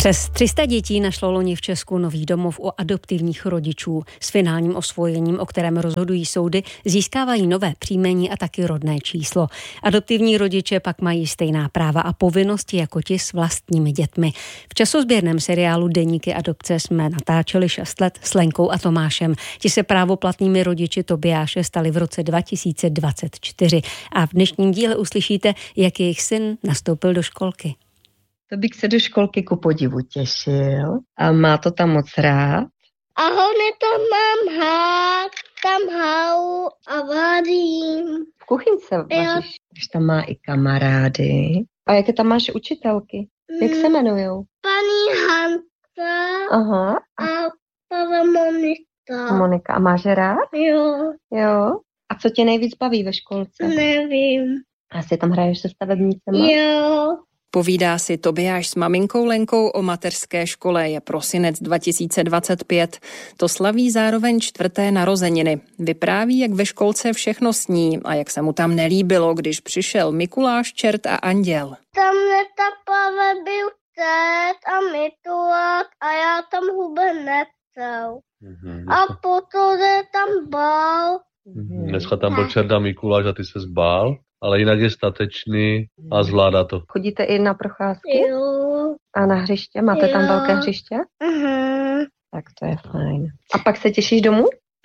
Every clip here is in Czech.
Přes 300 dětí našlo loni v Česku nový domov u adoptivních rodičů. S finálním osvojením, o kterém rozhodují soudy, získávají nové příjmení a taky rodné číslo. Adoptivní rodiče pak mají stejná práva a povinnosti jako ti s vlastními dětmi. V časozběrném seriálu Deníky adopce jsme natáčeli 6 let s Lenkou a Tomášem. Ti se právoplatnými rodiči Tobiáše stali v roce 2024. A v dnešním díle uslyšíte, jak jejich syn nastoupil do školky. Tobík se do školky ku podivu těšil a má to tam moc rád. A hlavně tam mám tam halu a varím. V kuchynce vaříš, když tam má i kamarády. A jaké tam máš učitelky? Jak se jmenujou? Paní Hanka. Aha. A paní Monika. Monika. A máš je rád? Jo. A co tě nejvíc baví ve školce? Nevím. Asi tam hraješ se stavebnicema? Jo. Povídá si Tobiáš s maminkou Lenkou o mateřské škole. Je prosinec 2025. To slaví zároveň 4. narozeniny. Vypráví, jak ve školce všechno sní a jak se mu tam nelíbilo, když přišel Mikuláš, čert a anděl. Tam netapave byl tét a Mikulák a já tam vůbec nechtěl. A potom tam bál. Dneska tam byl čert a Mikuláš a ty se zbál, ale jinak je statečný a zvládá to. Chodíte i na procházky? Jo. A na hřiště? Máte tam velké hřiště? Tak to je fajn. A pak se těšíš domů?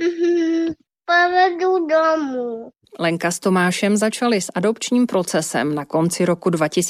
Povedu domů. Lenka s Tomášem začali s adopčním procesem na konci roku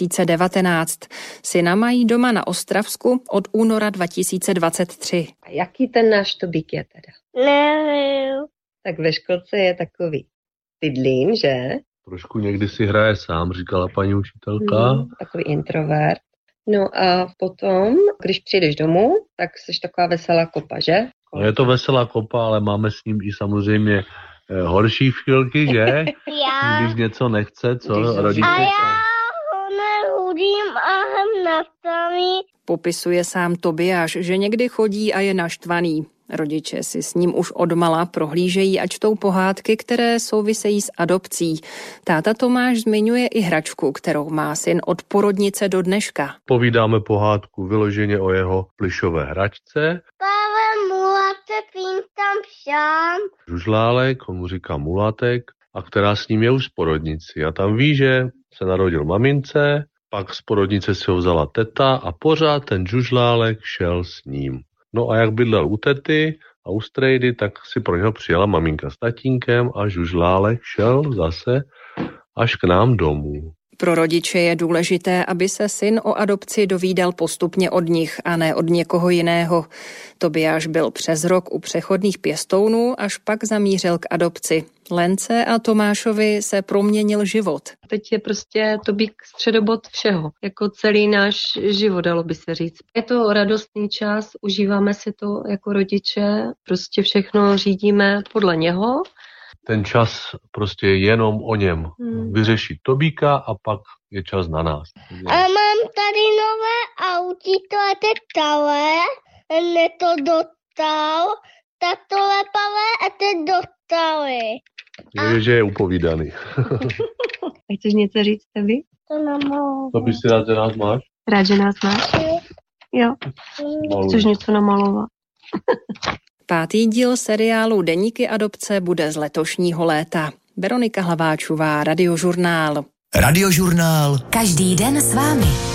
2019. Syna mají doma na Ostravsku od února 2023. A jaký ten náš Tobík je teda? Nevím. Tak ve školce je takový bydlín, že? Trošku někdy si hraje sám, říkala paní učitelka. Takový introvert. No a potom, když přijdeš domů, tak jsi taková veselá kopa, že? No je to veselá kopa, ale máme s ním i samozřejmě horší chvilky, že? Když něco nechce, co rodiče? A já ho nehudím a hem nastaví. Popisuje sám Tobiáš, že někdy chodí a je naštvaný. Rodiče si s ním už odmala prohlížejí a čtou pohádky, které souvisejí s adopcí. Táta Tomáš zmiňuje i hračku, kterou má syn od porodnice do dneška. Povídáme pohádku vyloženě o jeho plišové hračce. Pavel Mulatek, jim tam šám. Žužlálek, on mu říká Mulatek, a která s ním je už z porodnici. A tam ví, že se narodil mamince, pak z porodnice si ho vzala teta a pořád ten žužlálek šel s ním. No a jak bydlel u tety a u strejdy, tak si pro něho přijela maminka s tatínkem a žužlálek šel zase až k nám domů. Pro rodiče je důležité, aby se syn o adopci dovídal postupně od nich a ne od někoho jiného. Tobiáš byl přes rok u přechodných pěstounů, až pak zamířil k adopci. Lence a Tomášovi se proměnil život. Teď je prostě Tobík středobod všeho, jako celý náš život, dalo by se říct. Je to radostný čas, užíváme si to jako rodiče, prostě všechno řídíme podle něho. Ten čas prostě je jenom o něm. Vyřešit Tobíka a pak je čas na nás. A mám tady nové autito a teď tale, ne to dostal, tato lepavé a teď dostali. Je, že je upovídaný. A chceš něco říct, Tebi? To nemám. To bys si rád, že nás máš? Rád, že nás máš? Jo. Chceš něco namalovat? 5. díl seriálu Deníky adopce bude z letošního léta. Veronika Hlaváčová, Radiožurnál. Radiožurnál. Každý den s vámi.